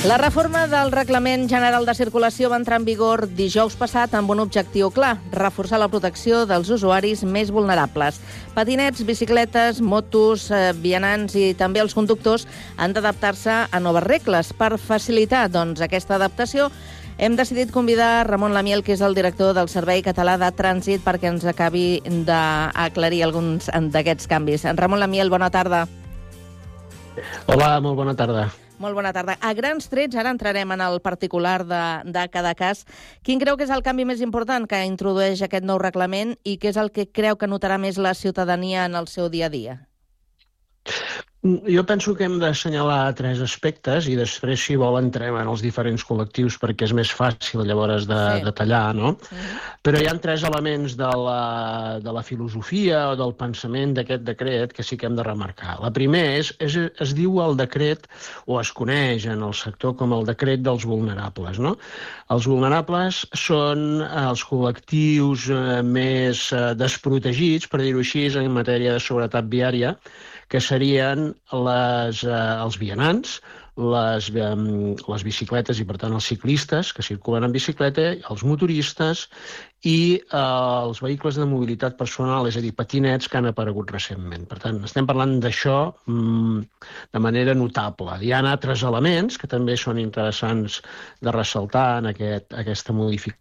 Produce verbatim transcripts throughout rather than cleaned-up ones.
La reforma del Reglament General de Circulació va entrar en vigor dijous passat amb un objectiu clar: reforçar la protecció dels usuaris més vulnerables. Patinets, bicicletes, motos, eh, vianants i també els conductors han d'adaptar-se a noves regles. Per facilitar doncs, aquesta adaptació, hem decidit convidar Ramon Lamiel, que és el director del Servei Català de Trànsit, perquè ens acabi d'aclarir alguns d'aquests canvis. Ramon Lamiel, bona tarda. Hola, molt bona tarda. Molt bona tarda. A grans trets, ara entrarem en el particular de, de cada cas. Quin creu que és el canvi més important que introdueix aquest nou reglament i què és el que creu que notarà més la ciutadania en el seu dia a dia? Jo penso que hem d'assenyalar tres aspectes i després, si vol, entrem en els diferents col·lectius perquè és més fàcil llavors de sí. detallar, no? Uh-huh. Però hi ha tres elements de la, de la filosofia o del pensament d'aquest decret que sí que hem de remarcar. La primera és, és, es diu el decret, o es coneix en el sector com el decret dels vulnerables, no? Els vulnerables són els col·lectius eh, més eh, desprotegits, per dir-ho així, en matèria de seguretat viària, que serien les, eh, els vianants, les, eh, les bicicletes i, per tant, els ciclistes que circulen en bicicleta, els motoristes i eh, els vehicles de mobilitat personal, és a dir, patinets que han aparegut recentment. Per tant, estem parlant d'això mm, de manera notable. Hi ha altres elements que també són interessants de ressaltar en aquest, aquesta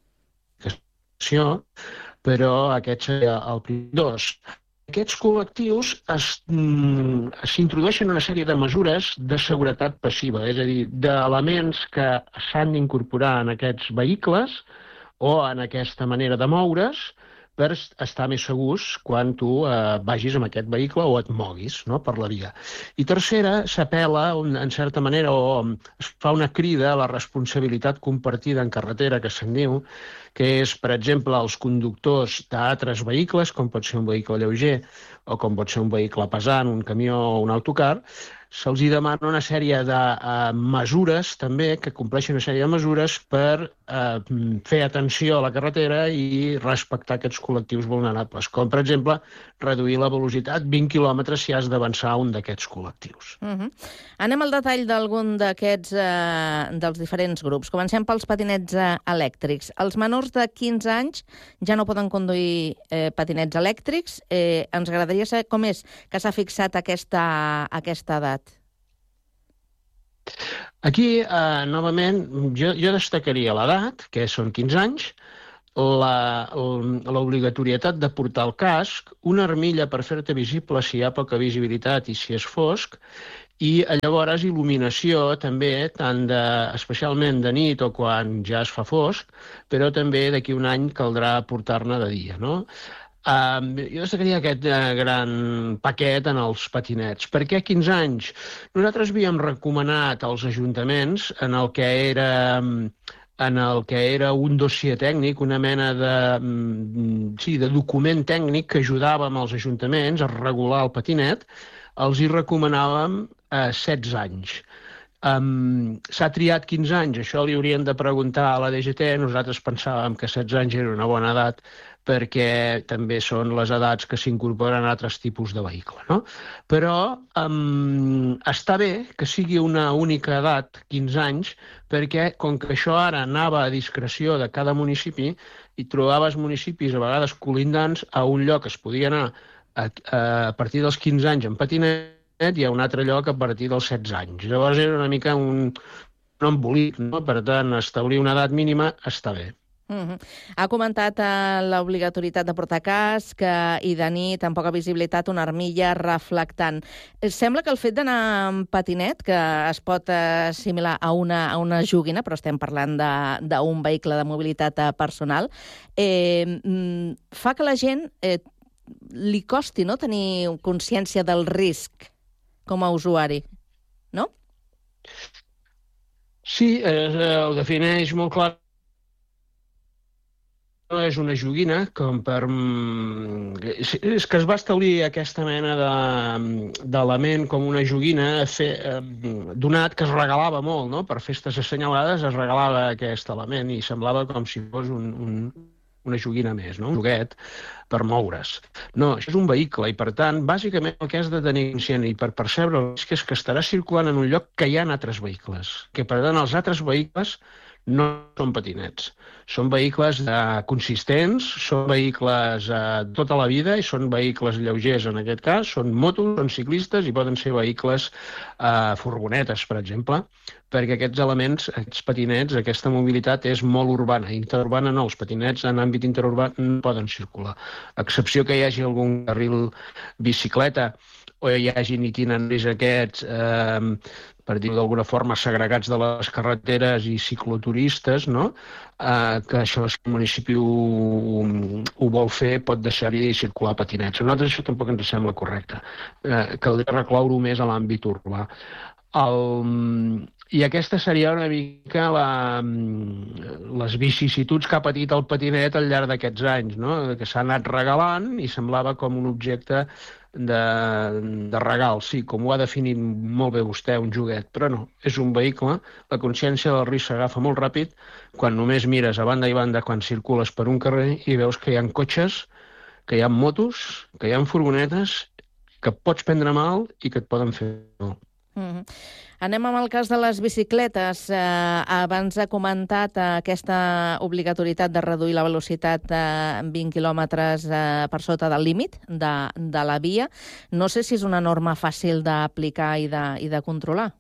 modificació, però aquest seria el primer. Dos, aquests col·lectius s'introdueixen una sèrie de mesures de seguretat passiva, és a dir, d'elements que s'han d'incorporar en aquests vehicles o en aquesta manera de moure's per estar més segurs quan tu eh, vagis amb aquest vehicle o et moguis, no?, per la via. I tercera, s'apel·la, en certa manera, o es fa una crida a la responsabilitat compartida en carretera, que se'n diu, que és, per exemple, els conductors d'altres vehicles, com pot ser un vehicle lleuger o com pot ser un vehicle pesant, un camió o un autocar, se'ls demana una sèrie de uh, mesures, també, que compleixen una sèrie de mesures per uh, fer atenció a la carretera i respectar aquests col·lectius vulnerables, com, per exemple, reduir la velocitat vint quilòmetres si has d'avançar un d'aquests col·lectius. Uh-huh. Anem al detall d'algun d'aquests, uh, dels diferents grups. Comencem pels patinets uh, elèctrics. Els menors de quinze anys ja no poden conduir eh, patinets elèctrics. Eh, ens agradaria saber com és que s'ha fixat aquesta, aquesta edat. Aquí, eh, novament, jo, jo destacaria l'edat, que són quinze anys, l'obligatorietat de portar el casc, una armilla per fer-te visible si hi ha poca visibilitat i si és fosc, i llavors il·luminació també, tant de, especialment de nit o quan ja es fa fosc, però també d'aquí un any caldrà portar-ne de dia, no? Uh, jo destacaria aquest uh, gran paquet en els patinets. Per què quinze anys? Nosaltres havíem recomanat als ajuntaments en el que era, en el que era un dossier tècnic, una mena de, sí, de document tècnic que ajudava als ajuntaments a regular el patinet, els hi recomanàvem uh, setze anys. Um, s'ha triat quinze anys, això li haurien de preguntar a la D G T, nosaltres pensàvem que setze anys era una bona edat perquè també són les edats que s'incorporen a altres tipus de vehicle, no? Però um, està bé que sigui una única edat, quinze anys, perquè com que això ara anava a discreció de cada municipi i trobaves municipis a vegades colindants a un lloc es podia anar a, a partir dels quinze anys en patinet i a un altre lloc a partir dels setze anys. Llavors era una mica un, un embolic, no? Per tant, establir una edat mínima està bé. Uh-huh. Ha comentat uh, l'obligatorietat de portar casc uh, i de nit amb poca visibilitat una armilla reflectant. Sembla que el fet d'anar amb patinet, que es pot uh, assimilar a una, a una joguina, però estem parlant d'un vehicle de mobilitat uh, personal, eh, mm, fa que la gent eh, li costi, no?, tenir consciència del risc com a usuari, no? Sí, eh, ho defineix molt clar. No és una joguina, com per... És que es va establir aquesta mena d'element com una joguina, fer, donat que es regalava molt, no? Per festes assenyalades es regalava aquest element i semblava com si fos un, un, una joguina més, no? Un joguet per moure's. No, això és un vehicle i, per tant, bàsicament el que has de tenir conscient i per percebre el risc és que estarà circulant en un lloc que hi ha altres vehicles, que, per tant, els altres vehicles no són patinets. Són vehicles eh, consistents, són vehicles eh, tota la vida i són vehicles lleugers en aquest cas, són motos, són ciclistes i poden ser vehicles eh, furgonetes, per exemple, perquè aquests elements, aquests patinets, aquesta mobilitat és molt urbana. Interurbana no, els patinets en àmbit interurbà no poden circular. A excepció que hi hagi algun carril bicicleta o hi hagin itineraris aquests, eh, per dir-ho d'alguna forma, segregats de les carreteres i cicloturistes, no? Eh, que això, si el municipi ho, ho vol fer, pot deixar-hi circular patinets. A nosaltres això tampoc ens sembla correcte. Eh, caldria recloure-ho més a l'àmbit urbà. El... I aquesta seria una mica la, les vicissituds que ha patit el patinet al llarg d'aquests anys, no? Que s'ha anat regalant i semblava com un objecte de, de regal. Sí, com ho ha definit molt bé vostè, un joguet, però no, és un vehicle. La consciència del risc s'agafa molt ràpid quan només mires a banda i banda quan circules per un carrer i veus que hi ha cotxes, que hi ha motos, que hi ha furgonetes, que pots prendre mal i que et poden fer mal. Mm-hmm. Anem amb el cas de les bicicletes. Eh, abans ha comentat eh, aquesta obligatorietat de reduir la velocitat a eh, vint quilòmetres eh, per sota del límit de, de la via. No sé si és una norma fàcil d'aplicar i de, i de controlar.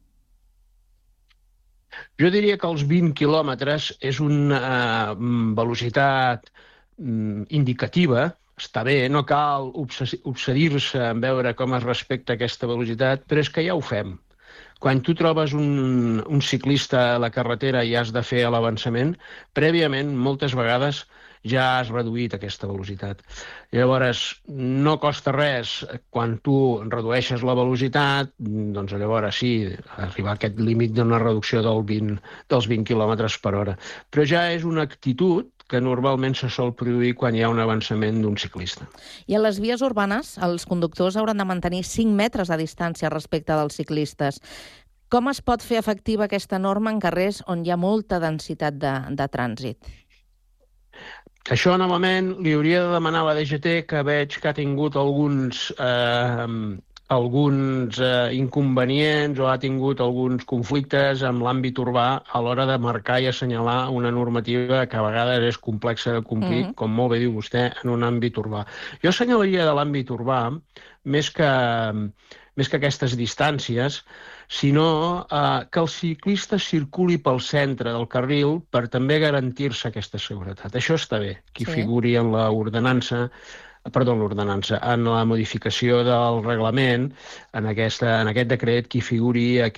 Jo diria que els vint quilòmetres és una uh, velocitat um, indicativa. Està bé, no cal obsedir-se en veure com es respecta aquesta velocitat, però és que ja ho fem. Quan tu trobes un, un ciclista a la carretera i has de fer l'avançament, prèviament, moltes vegades, ja has reduït aquesta velocitat. Llavors, no costa res quan tu redueixes la velocitat, doncs llavors sí, arribar a aquest límit d'una reducció del vint, dels vint quilòmetres per hora. Però ja és una actitud que normalment se sol produir quan hi ha un avançament d'un ciclista. I a les vies urbanes, els conductors hauran de mantenir cinc metres de distància respecte dels ciclistes. Com es pot fer efectiva aquesta norma en carrers on hi ha molta densitat de, de trànsit? Això, novament, li hauria de demanar a la D G T, que veig que ha tingut alguns... Eh, alguns eh, inconvenients o ha tingut alguns conflictes amb l'àmbit urbà a l'hora de marcar i assenyalar una normativa que a vegades és complexa de complir, mm-hmm. com molt bé diu vostè, en un àmbit urbà. Jo assenyalaria de l'àmbit urbà, més que, més que aquestes distàncies, sinó eh, que el ciclista circuli pel centre del carril per també garantir-se aquesta seguretat. Això està bé, que sí. Figuri en l'ordenança, perdó, l'ordenança, en la modificació del reglament, en, aquesta, en aquest decret, que hi figuri aquest